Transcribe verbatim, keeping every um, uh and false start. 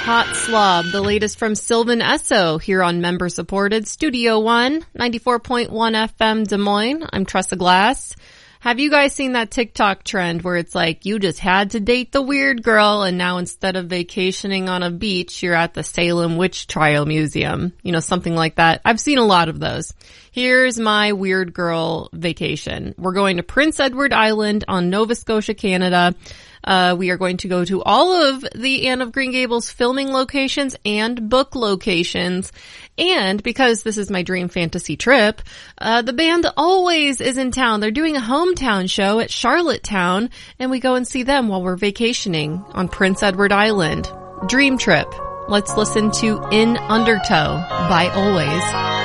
Hot Slob, the latest from Sylvan Esso here on member-supported Studio One, ninety-four point one F M Des Moines. I'm Tressa Glass. Have you guys seen that TikTok trend where it's like you just had to date the weird girl and now instead of vacationing on a beach, you're at the Salem Witch Trial Museum? You know, something like that. I've seen a lot of those. Here's my weird girl vacation. We're going to Prince Edward Island on Nova Scotia, Canada. Uh, we are going to go to all of the Anne of Green Gables filming locations and book locations. And because this is my dream fantasy trip, uh, the band Always is in town. They're doing a hometown show at Charlottetown, and we go and see them while we're vacationing on Prince Edward Island. Dream trip. Let's listen to In Undertow by Always.